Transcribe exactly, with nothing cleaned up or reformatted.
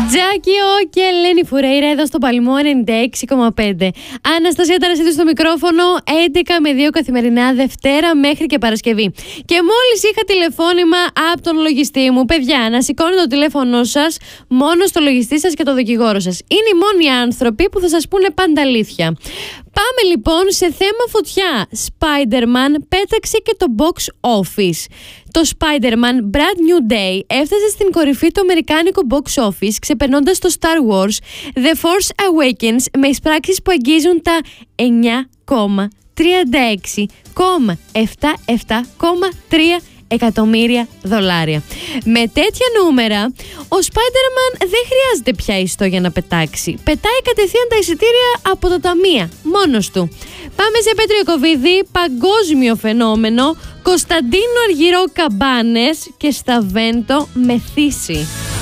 Τζάκι Ο και Ελένη Φουρέιρα εδώ στο Παλμό ενενήντα έξι κόμμα πέντε. Αναστασία Ταρασίδου στο μικρόφωνο, έντεκα με δύο καθημερινά, Δευτέρα μέχρι και Παρασκευή. Και μόλις είχα τηλεφώνημα από τον λογιστή μου, παιδιά, να σηκώνετε το τηλέφωνο σας μόνο στο λογιστή σας και το δικηγόρο σας. Είναι οι μόνοι άνθρωποι που θα σας πούνε πάντα αλήθεια. Πάμε λοιπόν σε θέμα φωτιά. Spider-Man πέταξε και το box office. Το Spider-Man Brand New Day έφτασε στην κορυφή του αμερικάνικου box office, ξεπερνώντας το Star Wars The Force Awakens με εισπράξεις που αγγίζουν τα εννιά κόμμα τριάντα έξι κόμμα εβδομήντα επτά κόμμα τρία εκατομμύρια δολάρια. Με τέτοια νούμερα, ο Spider-Man δεν χρειάζεται πια ιστό για να πετάξει. Πετάει κατευθείαν τα εισιτήρια από τα ταμεία, μόνος του. Πάμε σε Πέτρο Ιακωβίδη, παγκόσμιο φαινόμενο, Κωνσταντίνο Αργυρό Καμπάνες και Σταβέντο Μεθύση.